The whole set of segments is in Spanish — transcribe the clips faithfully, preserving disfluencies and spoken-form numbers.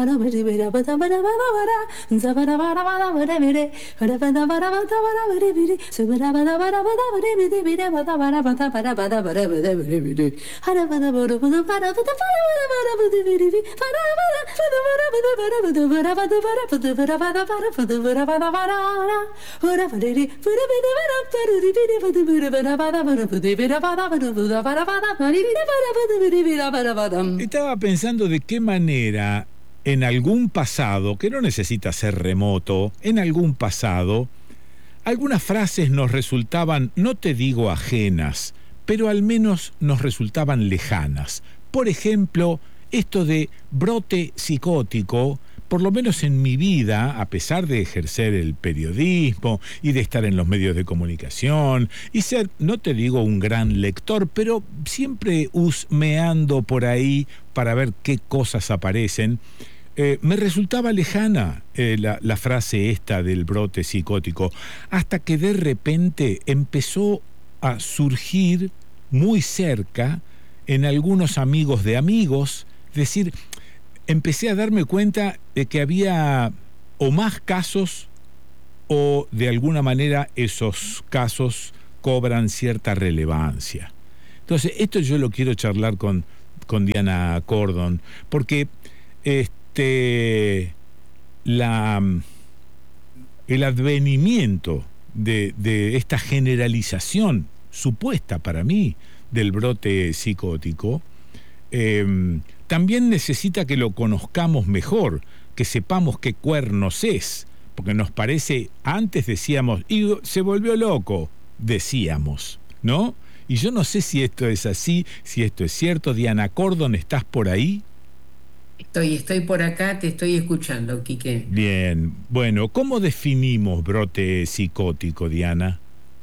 Estaba pensando de qué manera en algún pasado, que no necesita ser remoto, en algún pasado, algunas frases nos resultaban, no te digo ajenas, pero al menos nos resultaban lejanas. Por ejemplo, esto de brote psicótico, por lo menos en mi vida, a pesar de ejercer el periodismo y de estar en los medios de comunicación y ser, no te digo un gran lector, pero siempre husmeando por ahí para ver qué cosas aparecen, eh, me resultaba lejana eh, la, la frase esta del brote psicótico, hasta que de repente empezó a surgir muy cerca en algunos amigos de amigos, es decir, empecé a darme cuenta de que había o más casos o de alguna manera esos casos cobran cierta relevancia. Entonces, esto yo lo quiero charlar con, con Diana Cordon, porque este, la, el advenimiento de, de esta generalización supuesta para mí del brote psicótico, eh, también necesita que lo conozcamos mejor, que sepamos qué cuernos es, porque nos parece, antes decíamos, y se volvió loco, decíamos, ¿no? Y yo no sé si esto es así, si esto es cierto. Diana Cordon, ¿estás por ahí? Estoy, estoy por acá, te estoy escuchando, Quique. Bien, bueno, ¿cómo definimos brote psicótico, Diana?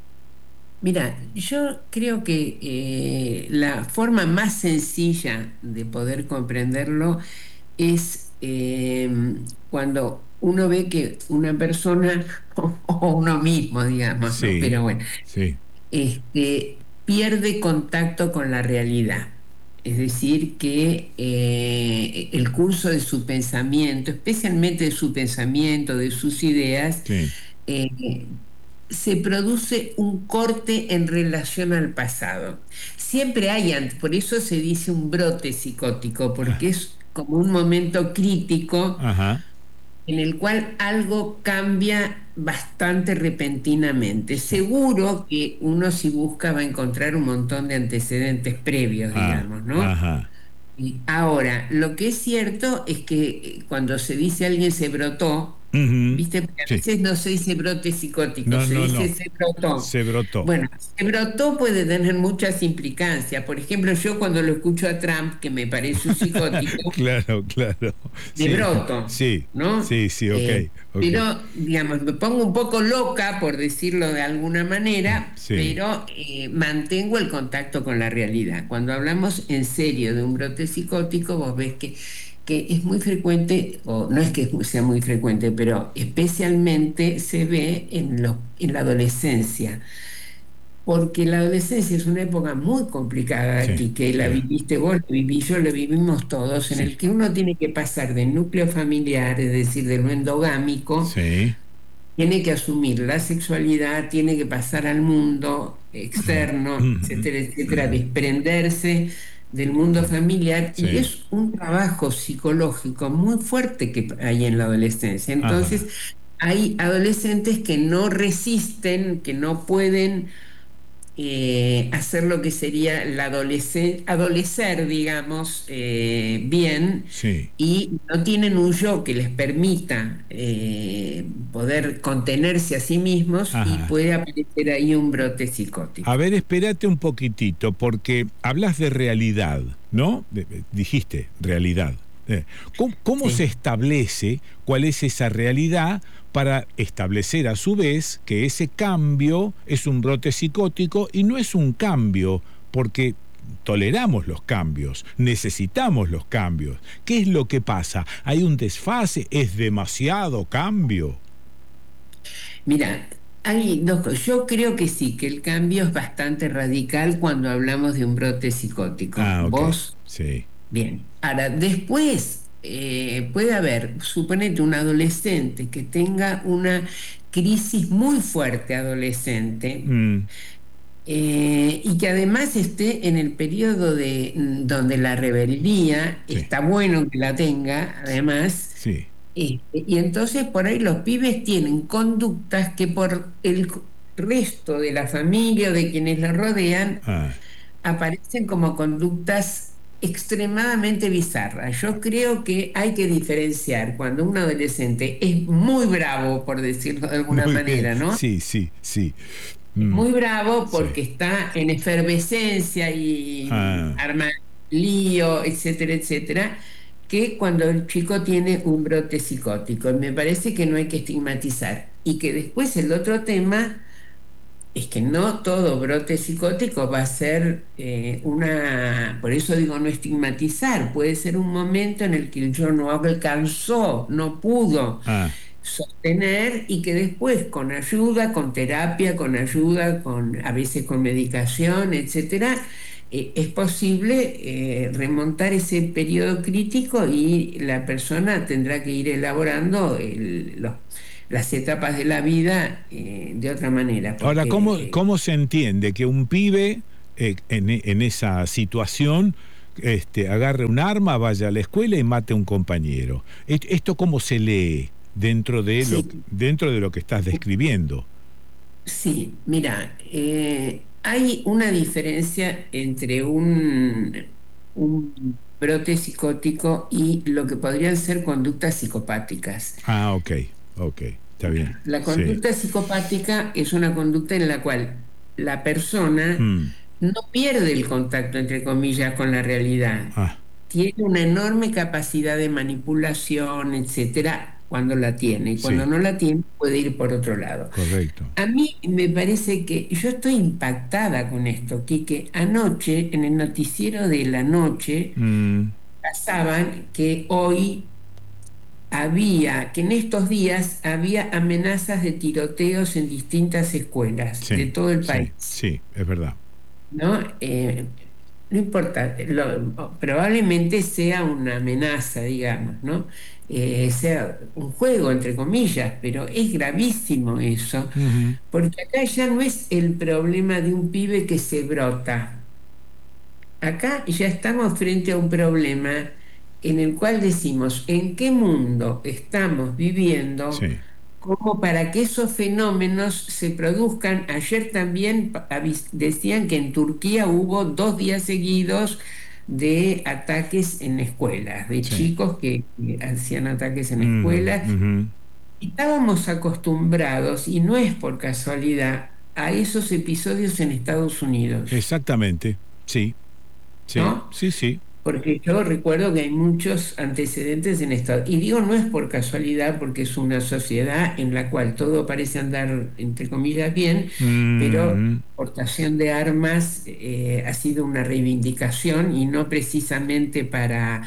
Mira, yo creo que eh, la forma más sencilla de poder comprenderlo es eh, cuando uno ve que una persona, o, o uno mismo, digamos, ¿no? Sí, Pero bueno, sí. este, pierde contacto con la realidad. Es decir, que eh, el curso de su pensamiento, especialmente de su pensamiento, de sus ideas, Sí. eh, se produce un corte en relación al pasado. Siempre hay, por eso se dice un brote psicótico, porque es como un momento crítico Ajá. en el cual algo cambia bastante repentinamente. Sí. Seguro que uno, si busca, va a encontrar un montón de antecedentes previos, Ah, digamos, ¿no? ajá. Y ahora, lo que es cierto es que eh, cuando se dice alguien se brotó, Uh-huh. ¿viste? Porque a Sí. veces no se dice brote psicótico, No, se no, dice no. se brotó. Se brotó. Bueno, se brotó puede tener muchas implicancias. Por ejemplo, yo cuando lo escucho a Trump, que me parece un psicótico, Claro, claro. de Sí, broto, sí, ¿no? sí, sí, ok, Eh, ok. pero, digamos, me pongo un poco loca, por decirlo de alguna manera, Sí. pero eh, mantengo el contacto con la realidad. Cuando hablamos en serio de un brote psicótico, vos ves que, que es muy frecuente, o no es que sea muy frecuente, pero especialmente se ve en, los, en la adolescencia. Porque la adolescencia es una época muy complicada Sí, aquí, que la sí, viviste vos, la viví yo, la vivimos todos, en sí, el que uno tiene que pasar del núcleo familiar, es decir, de lo endogámico, sí. tiene que asumir la sexualidad, tiene que pasar al mundo externo, etcétera, etcétera, desprenderse del mundo familiar, y Sí, es un trabajo psicológico muy fuerte que hay en la adolescencia. Entonces, ajá, hay adolescentes que no resisten, que no pueden eh, hacer lo que sería la adolescencia, adolecer, digamos, eh, bien, sí, y no tienen un yo que les permita eh, poder contenerse a sí mismos, y ajá. puede aparecer ahí un brote A psicótico. ver, espérate un poquitito, porque hablas de realidad, ¿no? De- de- dijiste realidad. Eh, ¿Cómo, cómo se Sí. establece cuál es esa realidad para establecer a su vez que ese cambio es un brote psicótico y no es un cambio porque toleramos los cambios, necesitamos los cambios? ¿Qué es lo que pasa? ¿Hay un desfase? ¿Es demasiado cambio? Mira, hay dos cosas. Yo creo que sí, que el cambio es bastante radical cuando hablamos de un brote psicótico. Ah, ok, ¿Vos? sí, Bien. Ahora, después, eh, puede haber, suponete, un adolescente que tenga una crisis muy fuerte adolescente, Mm, eh, y que además esté en el periodo de, mm, donde la rebeldía, sí, está bueno que la tenga, además, sí. este, y entonces por ahí los pibes tienen conductas que por el resto de la familia o de quienes lo rodean Ah, aparecen como conductas extremadamente bizarras. Yo creo que hay que diferenciar cuando un adolescente es muy bravo, por decirlo de alguna muy bien. manera, ¿no? Sí, sí, sí. Es Mm, muy bravo sí. porque está en efervescencia y mm, Ah, arma lío, etcétera, etcétera, que cuando el chico tiene un brote psicótico. Y me parece que no hay que estigmatizar. Y que después el otro tema es que no todo brote psicótico va a ser eh, una, por eso digo no estigmatizar, puede ser un momento en el que el yo no alcanzó, no pudo ah. sostener y que después con ayuda, con terapia, con ayuda, con, a veces con medicación, etcétera, eh, es posible eh, remontar ese periodo crítico y la persona tendrá que ir elaborando el- los- las etapas de la vida eh, de otra manera, Ahora, ¿cómo, porque cómo se entiende que un pibe eh, en, e- en esa situación este, agarre un arma, vaya a la escuela y mate a un compañero? Et- ¿Esto cómo se lee dentro de lo, que- sí, dentro de lo que estás describiendo? sí, mira, eh, hay una diferencia entre un, un brote psicótico y lo que podrían ser conductas psicopáticas. Ah, ok, ok, está bien. La Sí. conducta psicopática es una conducta en la cual la persona Mm, no pierde el contacto, entre comillas, con la realidad. ah, Tiene una enorme capacidad de manipulación, etcétera, cuando la tiene. Y cuando sí, no la tiene, puede ir por otro lado. correcto. A mí me parece que yo estoy impactada con esto, que anoche, en el noticiero de la noche, Mm, pasaban que hoy había, que en estos días había amenazas de tiroteos en distintas escuelas de sí, todo el sí, país, sí, es verdad. ¿no? Eh, no importa, lo- probablemente sea una amenaza, digamos, ¿no? Eh, sea un juego, entre comillas, pero es gravísimo eso, Ujú, porque acá ya no es el problema de un pibe que se brota. Acá ya estamos frente a un problema en el cual decimos, ¿en qué mundo estamos viviendo sí, como para que esos fenómenos se produzcan? Ayer también pa- avis- decían que en Turquía hubo dos días seguidos de ataques en escuelas, de sí. chicos que, que hacían ataques en Mm, escuelas. ujú. Estábamos acostumbrados, y no es por casualidad, a esos episodios en Estados Unidos, Exactamente. Sí, sí, ¿no? sí, sí. Porque yo recuerdo que hay muchos antecedentes en esto. Y digo, no es por casualidad, porque es una sociedad en la cual todo parece andar, entre comillas, bien, pero la Mm, exportación de armas eh, ha sido una reivindicación y no precisamente para,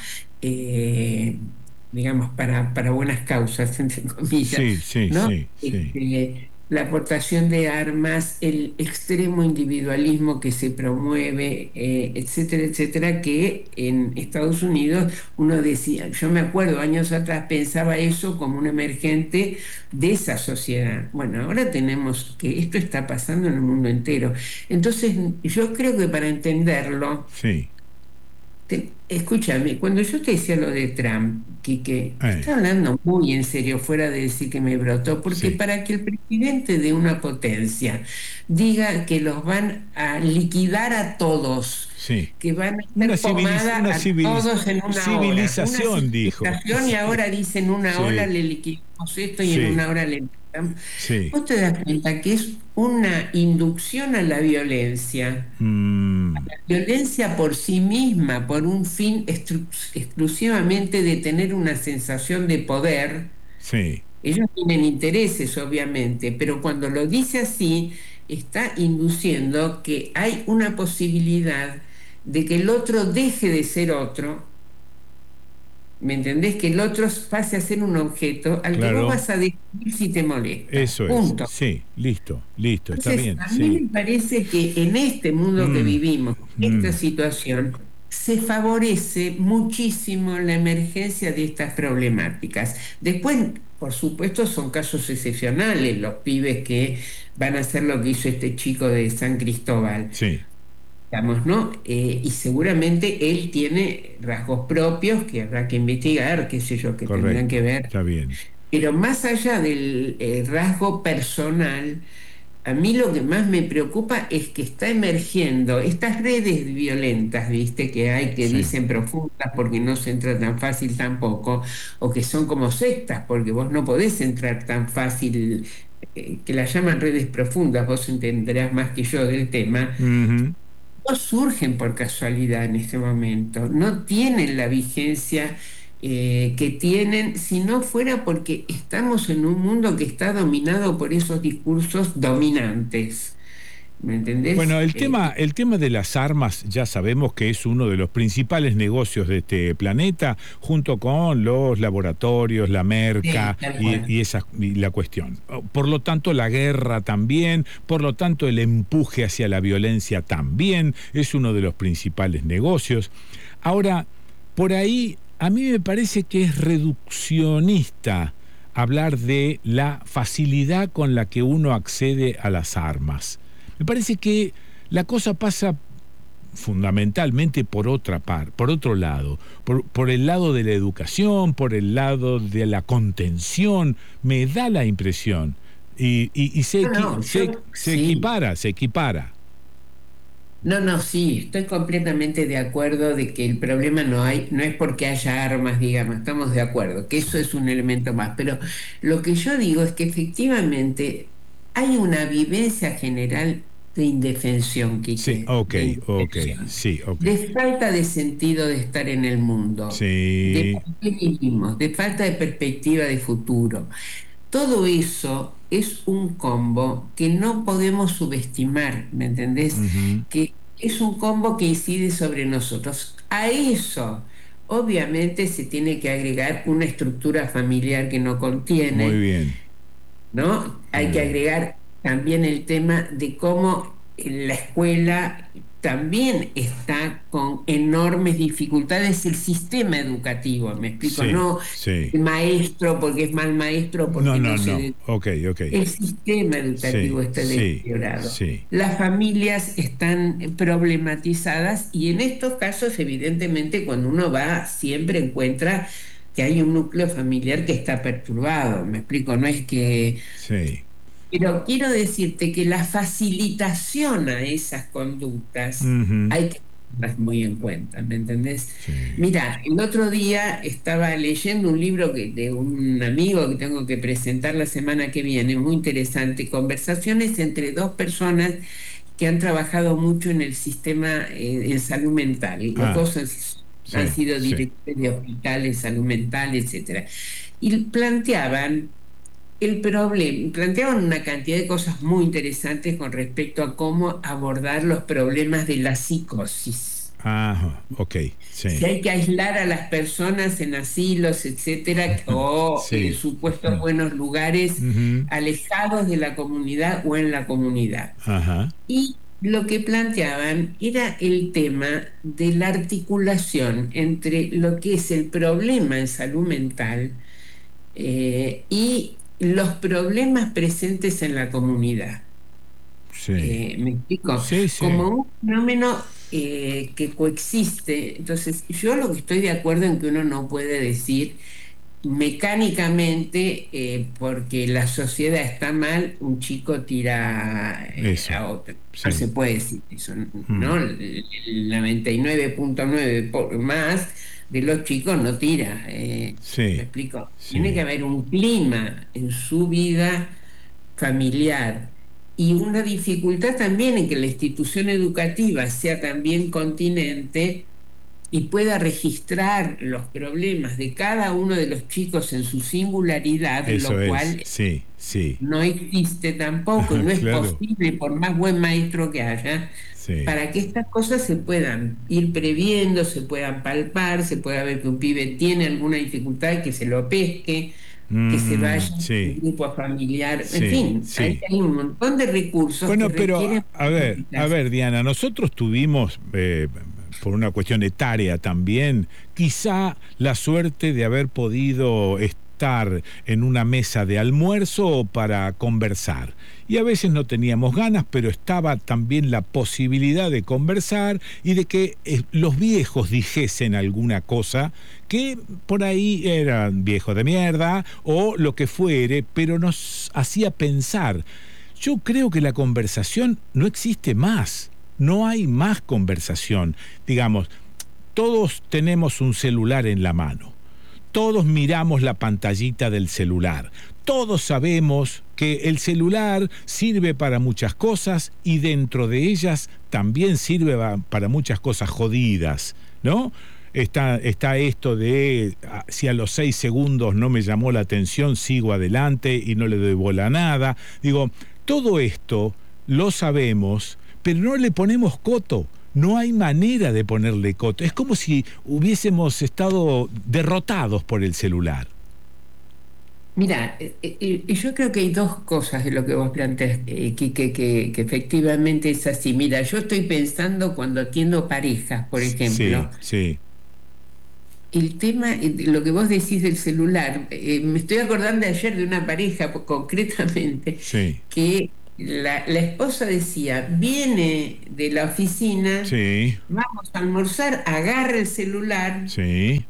eh, digamos, para, para buenas causas, entre comillas, sí, sí, ¿no? sí, sí. Este, la aportación de armas, el extremo individualismo que se promueve, eh, etcétera, etcétera, que en Estados Unidos uno decía, yo me acuerdo años atrás pensaba eso como un emergente de esa sociedad. Bueno, ahora tenemos que esto está pasando en el mundo entero. Entonces, yo creo que para entenderlo, Sí. te- escúchame, cuando yo te decía lo de Trump, Quique, Eh, está hablando muy en serio, fuera de decir que me brotó, porque sí, para que el presidente de una potencia diga que los van a liquidar a todos, sí. que van a Una hacer civiliz- pomada una a civiliz- todos en una hora, una civilización, dijo. civilización y ahora dicen una hora Sí, le liquidamos esto y en sí, una hora le liquidamos. sí. Vos te das cuenta que es una inducción a la violencia, Mm, violencia por sí misma, por un fin estru- exclusivamente de tener una sensación de poder. sí, Ellos tienen intereses, obviamente, pero cuando lo dice así, está induciendo que hay una posibilidad de que el otro deje de ser otro. ¿Me entendés? Que el otro pase a ser un objeto al que vos claro. vas a decidir si te molesta. Eso es. Punto. Sí, listo, listo, está Entonces, bien, a mí sí. me parece que en este mundo que Mm, vivimos, esta mm, situación, se favorece muchísimo la emergencia de estas problemáticas. Después, por supuesto, son casos excepcionales, los pibes que van a hacer lo que hizo este chico de San Cristóbal, Sí, digamos, ¿no? Eh, y seguramente él tiene rasgos propios que habrá que investigar, qué sé yo, que tendrán correcto, que ver. está bien. Pero más allá del eh, rasgo personal, a mí lo que más me preocupa es que está emergiendo estas redes violentas, ¿viste? Que hay que Sí. dicen profundas porque no se entra tan fácil tampoco, o que son como sectas porque vos no podés entrar tan fácil, eh, que las llaman redes profundas, vos entenderás más que yo del tema. Ujú. No surgen por casualidad en este momento, no tienen la vigencia eh, que tienen si no fuera porque estamos en un mundo que está dominado por esos discursos dominantes. ¿Me entendés? Bueno, el Eh, tema, el tema de las armas ya sabemos que es uno de los principales negocios de este planeta, junto con los laboratorios, la sí, merca tal y, cual. y esa, y la cuestión. Por lo tanto, la guerra también, por lo tanto, el empuje hacia la violencia también es uno de los principales negocios. Ahora, por ahí, a mí me parece que es reduccionista hablar de la facilidad con la que uno accede a las armas. Me parece que la cosa pasa fundamentalmente por otra parte, por otro lado, por, por el lado de la educación, por el lado de la contención, me da la impresión. Y, y, y se, No, equi- no, se, yo se sí. equipara, se equipara. No, no, sí, estoy completamente de acuerdo de que el problema no hay, no es porque haya armas, digamos, estamos de acuerdo, que eso es un elemento más, pero lo que yo digo es que efectivamente hay una vivencia general de indefensión, Sí, Quique, ok, de ok, indefensión, sí, ok. de falta de sentido de estar en el mundo, de Sí, por qué vivimos, de falta de perspectiva de futuro. Todo eso es un combo que no podemos subestimar, ¿me entendés? ujú, Que es un combo que incide sobre nosotros. A eso, obviamente, se tiene que agregar una estructura familiar que no muy contiene, bien, ¿no? muy Hay que bien. agregar también el tema de cómo la escuela también está con enormes dificultades, el sistema educativo, me explico, Sí, no sí. el maestro porque es mal maestro, No, porque no, no se no. dedica. Ok, ok. El sistema educativo Sí, está sí, deteriorado. sí. Las familias están problematizadas y en estos casos, evidentemente, cuando uno va, siempre encuentra que hay un núcleo familiar que está perturbado. Me explico, no es que... Sí. Pero quiero decirte que la facilitación a esas conductas Ujú, hay que tenerlas muy en cuenta, ¿me entendés? sí. Mira, el otro día estaba leyendo un libro que, de un amigo que tengo que presentar la semana que viene, muy interesante, conversaciones entre dos personas que han trabajado mucho en el sistema eh, en salud mental. Los Ah, dos han, han sí, sido sí. directores de hospitales, salud mental, etcétera. Y planteaban el problema, planteaban una cantidad de cosas muy interesantes con respecto a cómo abordar los problemas de la psicosis. Ajá, ok, Si sí. hay que aislar a las personas en asilos, etcétera, o en Sí. supuestos buenos lugares Ujú, alejados de la comunidad o en la comunidad. ajá, Y lo que planteaban era el tema de la articulación entre lo que es el problema en salud mental eh, y los problemas presentes en la comunidad. sí. Eh, ¿me explico? Sí, sí. Como un fenómeno eh, que coexiste. Entonces, yo lo que estoy de acuerdo en que uno no puede decir mecánicamente, eh, porque la sociedad está mal, un chico tira eh, Eso. a otro. No Sí. se puede decir eso, Mm, ¿no? El el noventa y nueve punto nueve por más de los chicos no tira. Eh, ¿me sí. explico? Tiene que Sí. haber un clima en su vida familiar y una dificultad también en que la institución educativa sea también continente y pueda registrar los problemas de cada uno de los chicos en su singularidad, Eso lo es. cual Sí, sí. no existe tampoco y no es Claro. posible por más buen maestro que haya, Sí. para que estas cosas se puedan ir previendo, se puedan palpar, se pueda ver que un pibe tiene alguna dificultad, que se lo pesque, que se Mm, vaya al sí. grupo familiar, en Sí, fin, hay, sí. hay un montón de recursos que Bueno, pero requieren a ver, a planificación. ver, Diana, nosotros tuvimos, eh, por una cuestión etaria también, quizá la suerte de haber podido estar en una mesa de almuerzo para conversar. Y a veces no teníamos ganas, pero estaba también la posibilidad de conversar y de que eh, los viejos dijesen alguna cosa que por ahí eran viejos de mierda o lo que fuere, pero nos hacía pensar. Yo creo que la conversación no existe más, no hay más conversación. Digamos, todos tenemos un celular en la mano, todos miramos la pantallita del celular, todos sabemos que el celular sirve para muchas cosas y dentro de ellas también sirve para muchas cosas jodidas, ¿no? Está, está esto de si a los seis segundos no me llamó la atención, sigo adelante y no le doy bola a nada. Digo, todo esto lo sabemos, pero no le ponemos coto. No hay manera de ponerle coto. Es como si hubiésemos estado derrotados por el celular. Mira, eh, eh, yo creo que hay dos cosas de lo que vos planteas, eh, que, que, que, que efectivamente es así. Mira, yo estoy pensando cuando atiendo parejas, por ejemplo. Sí, sí. El tema, lo que vos decís del celular, eh, me estoy acordando de ayer de una pareja, concretamente, Sí. que la, la esposa decía, viene de la oficina, Sí. vamos a almorzar, agarra el celular, Sí.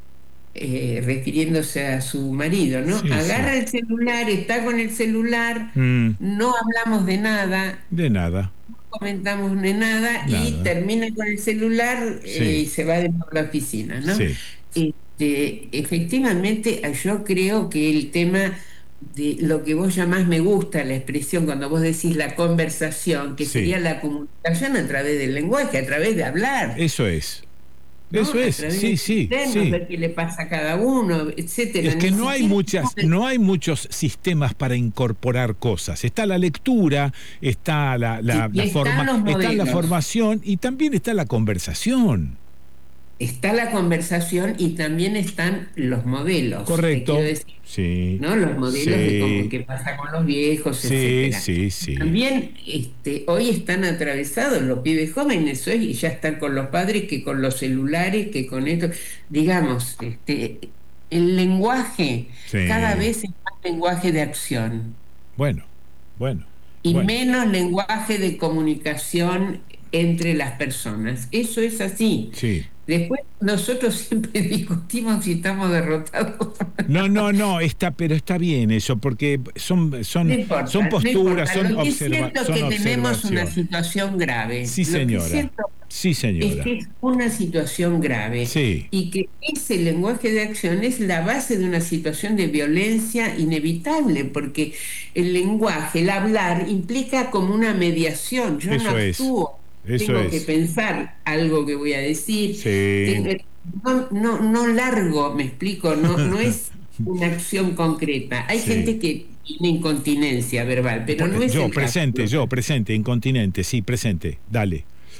eh, refiriéndose a su marido, ¿no? Sí, Agarra sí. el celular, está con el celular, Mm, no hablamos de nada, de nada. no comentamos de nada, y Nada. termina con el celular eh, Sí. y se va de nuevo a la oficina, ¿no? Sí. Este, efectivamente, yo creo que el tema de lo que vos llamás, me gusta la expresión cuando vos decís la conversación, que Sí. sería la comunicación a través del lenguaje, a través de hablar, Eso es. ¿no? Eso A es. través Sí, de sí, entendernos, sí. ver qué le pasa a cada uno, etcétera. Es que Ni no hay siquiera muchas, no hay muchos sistemas para incorporar cosas. Está la lectura, está la, la, y la están forma, los está la modelos. formación y también está la conversación. Está la conversación y también están los modelos, te Correcto. quiero decir, Sí. ¿no? Los modelos de cómo, Sí. qué pasa con los viejos, Sí, etcétera. sí, sí. También este, hoy están atravesados los pibes jóvenes, hoy ya están con los padres, que con los celulares, que con esto. Digamos, este, el lenguaje Sí. cada vez es más lenguaje de acción Bueno, bueno, y bueno. menos lenguaje de comunicación entre las personas. Eso es así. Sí. Después nosotros siempre discutimos si estamos derrotados. No, no, no, está, pero está bien eso, porque son, No son, importa, son no posturas, importa. son, Lo que es observa, cierto es son que tenemos una observaciones. situación grave. Sí, Lo que es señora. cierto Sí, es señora. que es una situación grave Sí. y que ese lenguaje de acción es la base de una situación de violencia inevitable, porque el lenguaje, el hablar, implica como una mediación. Yo Eso no es. actúo, Eso tengo que es. pensar algo que voy a decir. Sí. Tengo- no, no, no largo, me explico, no, no es una acción concreta. Hay Sí. gente que tiene incontinencia verbal, pero no es Yo, el caso. presente, yo, presente, incontinente, sí, presente, dale.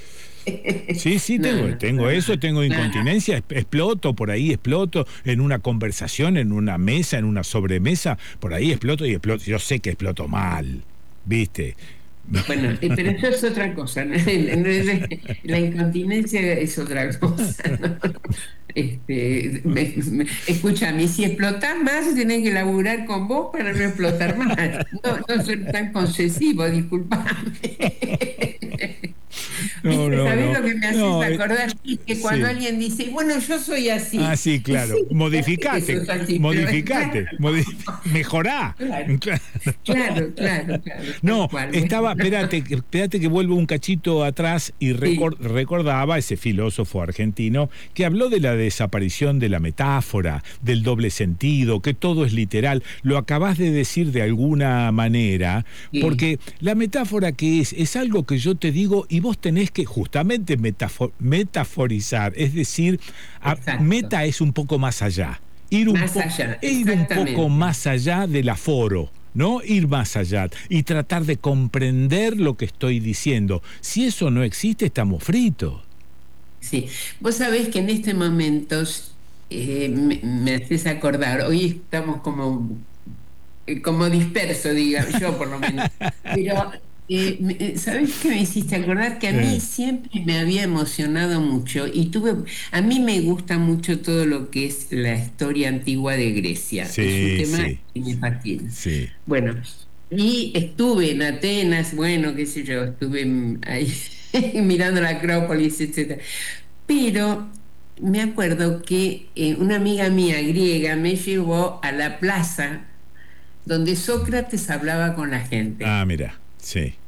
Sí, sí, No, tengo, no, tengo no, eso, tengo no, no. incontinencia, exploto, por ahí exploto, en una conversación, en una mesa, en una sobremesa, por ahí exploto y exploto, yo sé que exploto mal, ¿viste? Bueno, eh, pero eso es otra cosa, ¿no? La incontinencia es otra cosa, ¿no? Este, me, me- escúchame, si explotás más, tenés que laburar con vos para no explotar más. No, no ser tan concesivo, disculpame. No, ¿Viste? no, ¿Sabés no. lo que me haces No, eh, acordar? Sí, que cuando sí. alguien dice, bueno, yo soy así. Ah, sí, Y claro. sí, Modificate, que sos así, pero- modificate, modi- mejorá. Claro, claro, claro, claro. No, tal cual. estaba, espérate, que- espérate que vuelvo un cachito atrás y recor- recordaba ese filósofo argentino que habló de la desaparición de la metáfora, del doble sentido, que todo es literal. Lo acabás de decir de alguna manera, Sí. porque la metáfora que es, es algo que yo te digo y vos tenés que justamente metafo- metaforizar, es decir, a- Exacto. meta es un poco más allá. Ir un, Más po- allá, ir un exactamente. poco más allá del aforo, ¿no? Ir más allá y tratar de comprender lo que estoy diciendo. Si eso no existe, estamos fritos. Sí, vos sabés que en este momento eh, me, me haces acordar, hoy estamos como, eh, como dispersos, diga yo por lo menos, pero Eh, me- eh, ¿sabés qué me hiciste acordar? Que a mí Eh, siempre me había emocionado mucho y tuve, a mí me gusta mucho todo lo que es la historia antigua de Grecia. Es un sí, tema sí, que me fascina. sí. Bueno, y estuve en Atenas, bueno, qué sé yo, estuve mm, ahí mirando la Acrópolis, etcétera. Pero me acuerdo que eh, una amiga mía griega me llevó a la plaza donde Sócrates hablaba con la gente. Ah, mira, sí.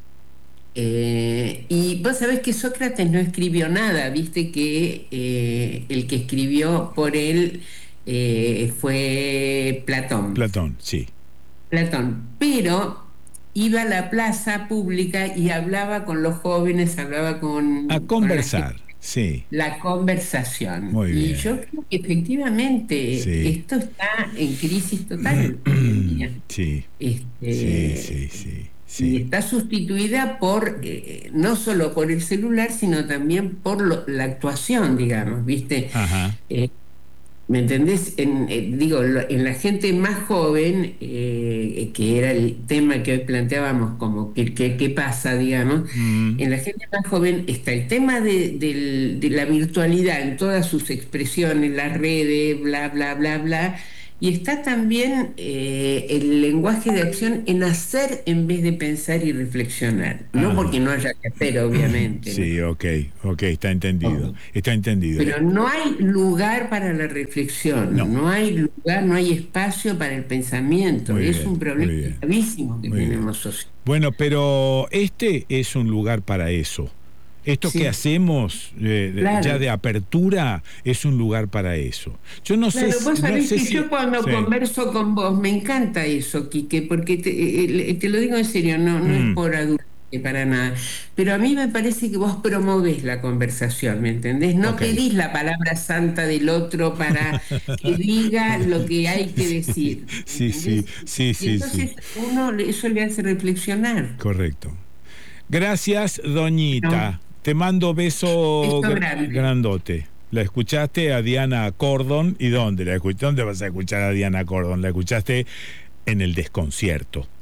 Eh, y vos sabés que Sócrates no escribió nada, viste que eh, el que escribió por él eh, fue Platón. Platón, sí. Platón, pero iba a la plaza pública y hablaba con los jóvenes, hablaba A con, con la gente, conversar, sí. la conversación. Muy Y yo bien. creo que efectivamente Sí. esto está en crisis total hoy en día. Sí, sí, sí, Este, sí, y sí. está sustituida por, eh, no solo por el celular, sino también por lo- la actuación, digamos, ¿viste? Ajá. Eh, ¿Me entendés? En, eh, digo, lo- en la gente más joven, eh, que era el tema que hoy planteábamos, como que, que- qué pasa, digamos, Mm, en la gente más joven está el tema de, del- de la virtualidad en todas sus expresiones, las redes, bla, bla, bla, bla, y está también eh, el lenguaje de acción en hacer en vez de pensar y reflexionar. No porque ajá. no haya que hacer, obviamente, ¿no? Sí, ok, ok, está entendido. Ok. Está entendido. Pero no hay lugar para la reflexión, No, no hay lugar, no hay espacio para el pensamiento. muy Es bien, un muy problema bien, gravísimo que muy bien. tenemos social. Bueno, pero este es un lugar para eso. Esto que Sí, hacemos eh, ya claro. de apertura es un lugar para eso. Yo no sé, Claro, vos si- no sabés sé que si... yo cuando Sí. converso con vos, me encanta eso, Quique, porque te, eh, eh, te lo digo en serio, no, no es Mm, por adulto para nada, pero a mí me parece que vos promovés la conversación, ¿me entendés? No ok. pedís la palabra santa del otro para que diga lo que hay que decir, ¿me Sí, sí, entendés? sí, Y sí, sí, entonces uno le- eso le hace reflexionar. correcto. Gracias, ¿No? doñita. Te mando beso Beso gr- grande. grandote. ¿La escuchaste a Diana Cordon? ¿Y dónde la escuchaste? ¿Dónde vas a escuchar a Diana Cordon? La escuchaste en el desconcierto.